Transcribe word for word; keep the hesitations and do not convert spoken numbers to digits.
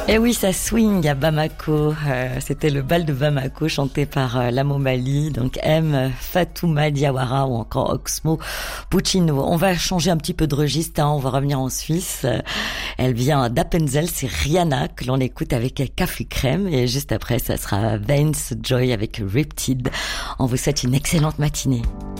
Et oui, ça swing à Bamako. Euh, c'était le bal de Bamako chanté par euh, la Momali, donc M, Fatouma Diawara ou encore Oxmo Puccino. On va changer un petit peu de registre, hein, on va revenir en Suisse. Euh, elle vient d'Appenzell, c'est Rihanna que l'on écoute avec Café Crème et juste après ça sera Vance Joy avec Riptide. On vous souhaite une excellente matinée.